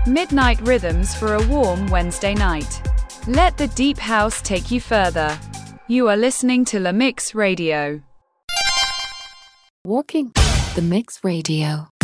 Midnight rhythms for a warm Wednesday night. Let the deep house take you further. You are listening to La Mix Radio. Walking the Mix Radio.